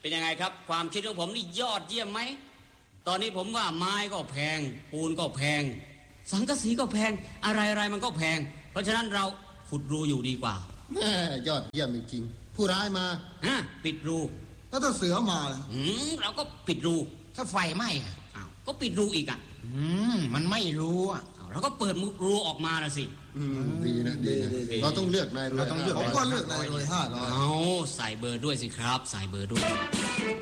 เป็นยังไงครับความคิดของผมนี่ยอดเยี่ยมไหมตอนนี้ผมว่าไม้ก็แพงปูนก็แพงสังกะสีก็แพงอะไรมันก็แพงเพราะฉะนั้นเราขุดรูอยู่ดีกว่าแม่ยอดเยี่ยมจริงๆผู้ร้ายมาปิดรูแล้วถ้าเสือมาล่ะเราก็ปิดรูถ้าไฟไหม้ก็ปิดรูอีกมันไม่รู้เราก็เปิดรูออกมาละสิดีนะเราต้องเลือกนายเราต้องเลือกผมก็เลือกนายรวย500 ใส่เบอร์ด้วยสิครับใส่เบอร์ด้วย